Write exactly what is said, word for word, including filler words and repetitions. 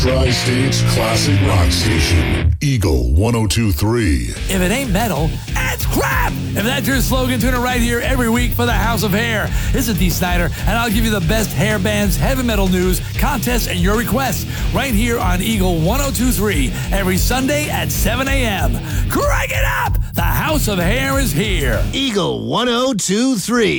Tri-State's classic rock station, Eagle one oh two point three. If it ain't metal, it's crap! If that's your slogan, tune in right here every week for the House of Hair. This is Dee Snider, and I'll give you the best hair bands, heavy metal news, contests, and your requests right here on Eagle one oh two point three every Sunday at seven a.m. Crank it up! The House of Hair is here. Eagle one oh two point three.